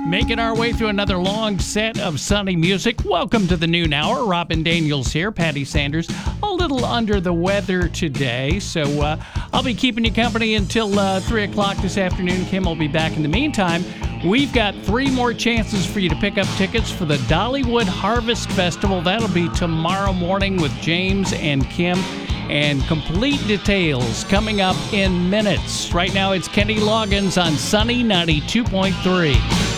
Making our way through another long set of sunny music. Welcome to the noon hour. Robin Daniels here, Patty Sanders. A little under the weather today, so I'll be keeping you company until 3 o'clock this afternoon. Kim will be back in the meantime. We've got 3 more chances for you to pick up tickets for the Dollywood Harvest Festival. That'll be tomorrow morning with James and Kim. And complete details coming up in minutes. Right now, it's Kenny Loggins on Sunny 92.3.